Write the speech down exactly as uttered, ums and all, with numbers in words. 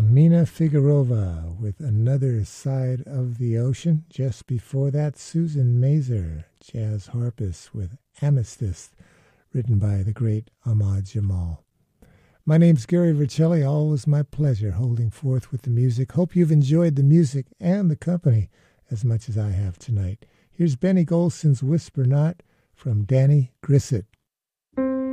Amina Figurova with Another Side of the Ocean. Just before that, Susan Mazer, jazz harpist with Amethyst, written by the great Ahmad Jamal. My name's Gary Vercelli. Always my pleasure holding forth with the music. Hope you've enjoyed the music and the company as much as I have tonight. Here's Benny Golson's Whisper Not from Danny Grissett.